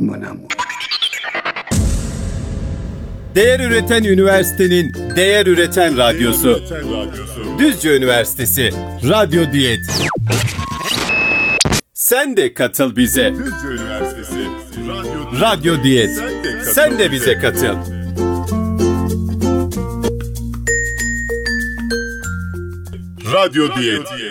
mon amour. Değer üreten üniversitenin değer üreten radyosu. Düzce Üniversitesi Radyo Diyet. Sen de katıl bize. Düzce Üniversitesi Radyo Diyet. Sen de bize katıl. Radyo Diyet.